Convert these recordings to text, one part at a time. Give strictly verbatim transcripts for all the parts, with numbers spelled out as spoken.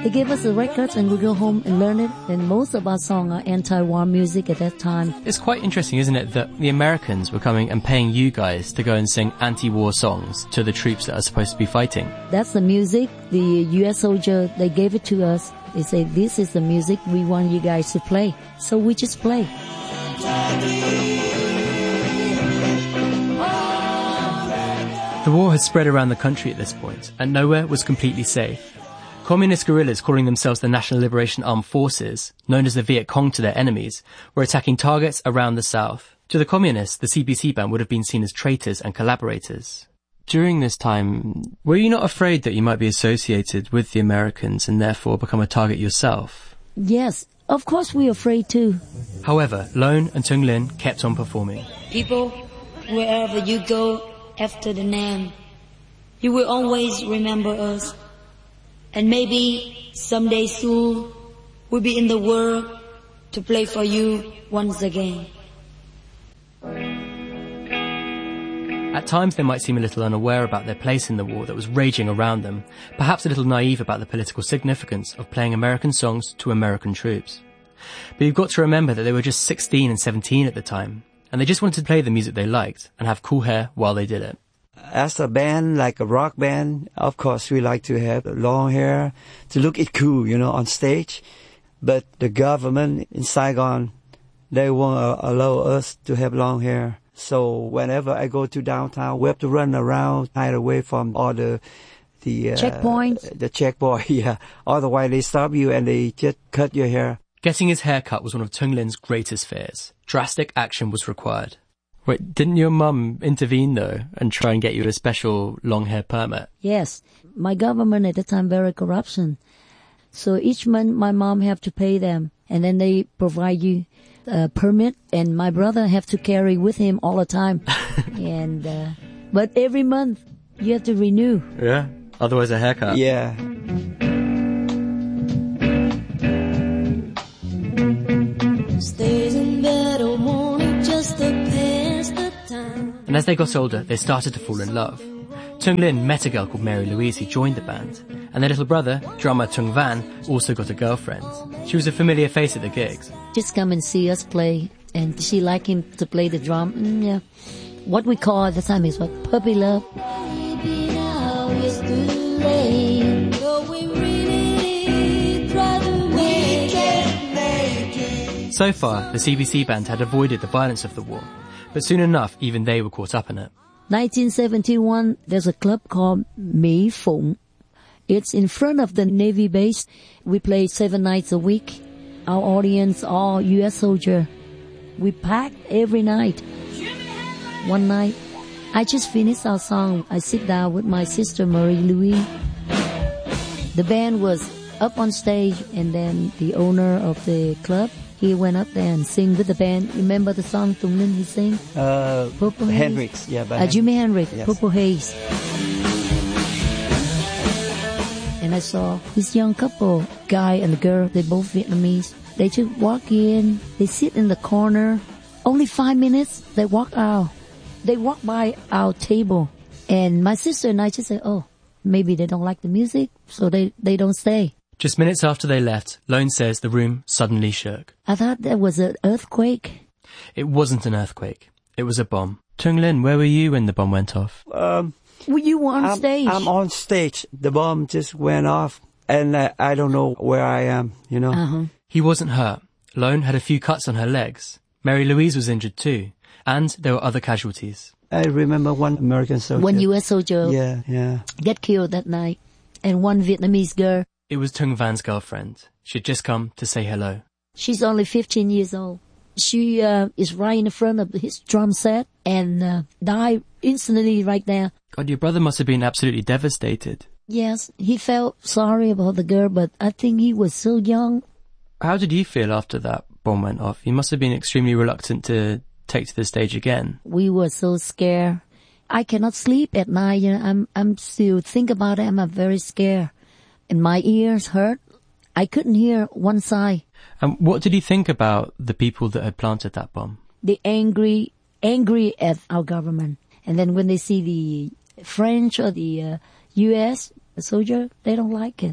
They gave us the records and we go home and learn it. And most of our songs are anti-war music at that time. It's quite interesting, isn't it, that the Americans were coming and paying you guys to go and sing anti-war songs to the troops that are supposed to be fighting. That's the music. The U S soldier, they gave it to us. They say, this is the music we want you guys to play. So we just play. The war had spread around the country at this point, and nowhere was completely safe. Communist guerrillas calling themselves the National Liberation Armed Forces, known as the Viet Cong to their enemies, were attacking targets around the south. To the communists, the C B C band would have been seen as traitors and collaborators. During this time, were you not afraid that you might be associated with the Americans and therefore become a target yourself? Yes, of course we're afraid too. However, Lone and Tung Lin kept on performing. People, wherever you go after the Nam, you will always remember us. And maybe someday soon we'll be in the world to play for you once again. At times they might seem a little unaware about their place in the war that was raging around them, perhaps a little naive about the political significance of playing American songs to American troops. But you've got to remember that they were just sixteen and seventeen at the time, and they just wanted to play the music they liked and have cool hair while they did it. As a band, like a rock band, of course we like to have long hair to look it cool, you know, on stage. But the government in Saigon, they won't allow us to have long hair. So whenever I go to downtown, we have to run around, hide away from all the the uh, checkpoints. The checkpoint, yeah. Otherwise they stop you and they just cut your hair. Getting his hair cut was one of Tung Lin's greatest fears. Drastic action was required. Wait, didn't your mum intervene though and try and get you a special long hair permit? Yes. My government at the time very corruption. So each month my mom have to pay them and then they provide you a permit and my brother have to carry with him all the time. and uh, But every month you have to renew. Yeah. Otherwise a haircut. Yeah. Stays in bed all morning just to pass the time. And as they got older, they started to fall in love. Tung Lin met a girl called Mary Louise who joined the band, and their little brother, drummer Tung Van, also got a girlfriend. She was a familiar face at the gigs. Just come and see us play, and she liked him to play the drum. Mm, yeah. What we call at the time is what? Puppy love. Baby, now it's too late. Though we really try to make it. So far, the C B C band had avoided the violence of the war, but soon enough, even they were caught up in it. nineteen seventy-one, there's a club called Mỹ Phụng. It's in front of the Navy base. We play seven nights a week. Our audience, all U S soldier. We packed every night. One night, I just finished our song. I sit down with my sister Marie Louise. The band was up on stage, and then the owner of the club, he went up there and sing with the band. Remember the song Tung Lin he sang? Uh, Purple Hendrix, Haze? yeah. By uh, Jimi Hendrix, yes. Purple Haze. And I saw this young couple, guy and a girl, they both Vietnamese. They just walk in, they sit in the corner. Only five minutes, they walk out. They walk by our table. And my sister and I just said, oh, maybe they don't like the music, so they, they don't stay. Just minutes after they left, Lone says the room suddenly shook. I thought that was an earthquake. It wasn't an earthquake. It was a bomb. Tung Lin, where were you when the bomb went off? Um, well, you were on I'm, stage. I'm on stage. The bomb just went off, and uh, I don't know where I am, you know. Uh-huh. He wasn't hurt. Lone had a few cuts on her legs. Mary Louise was injured too. And there were other casualties. I remember one American soldier. One U S soldier yeah, yeah. got killed that night. And one Vietnamese girl. It was Tung Van's girlfriend. She'd just come to say hello. She's only fifteen years old. She uh, is right in front of his drum set and uh, died instantly right there. God, your brother must have been absolutely devastated. Yes, he felt sorry about the girl, but I think he was so young. How did you feel after that bomb went off? You must have been extremely reluctant to take to the stage again. We were so scared. I cannot sleep at night. You know, I'm I'm still think about it. I'm very scared, and my ears hurt. I couldn't hear one side. And what did you think about the people that had planted that bomb? They angry, angry at our government, and then when they see the French or the uh, U S soldier, they don't like it.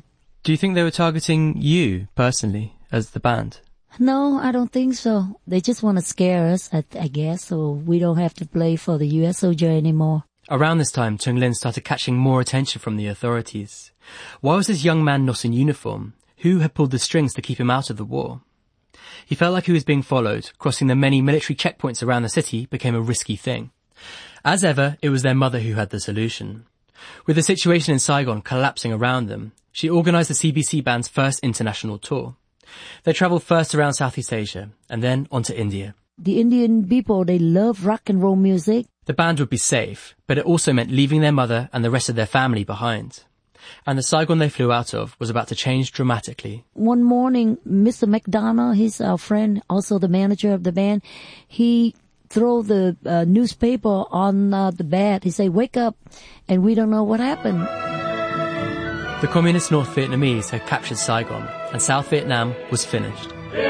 Do you think they were targeting you, personally, as the band? No, I don't think so. They just want to scare us, I, I guess, so we don't have to play for the U S soldier anymore. Around this time, Chung Lin started catching more attention from the authorities. Why was this young man not in uniform? Who had pulled the strings to keep him out of the war? He felt like he was being followed. Crossing the many military checkpoints around the city became a risky thing. As ever, it was their mother who had the solution. With the situation in Saigon collapsing around them, she organised the C B C band's first international tour. They travelled first around Southeast Asia and then on to India. The Indian people, they love rock and roll music. The band would be safe, but it also meant leaving their mother and the rest of their family behind. And the Saigon they flew out of was about to change dramatically. One morning, Mister McDonough, he's our friend, also the manager of the band, he threw the uh, newspaper on uh, the bed. He said, wake up, and we don't know what happened. The communist North Vietnamese had captured Saigon, and South Vietnam was finished.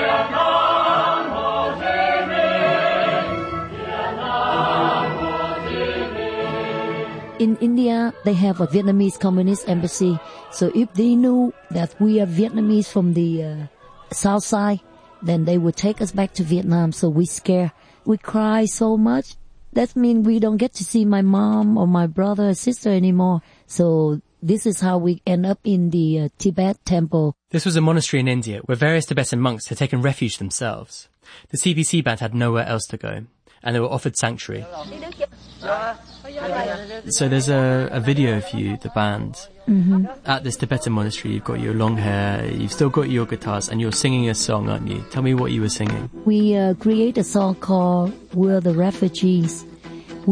In India, they have a Vietnamese communist embassy. So if they knew that we are Vietnamese from the uh, south side, then they would take us back to Vietnam. So we scare, we cry so much. That means we don't get to see my mom or my brother or sister anymore. So this is how we end up in the uh, Tibet temple. This was a monastery in India where various Tibetan monks had taken refuge themselves. The C B C band had nowhere else to go, and they were offered sanctuary. So there's a, a video of you, the band, mm-hmm. at this Tibetan monastery. You've got your long hair, you've still got your guitars, and you're singing a song, aren't you? Tell me what you were singing. We uh, create a song called We're the Refugees.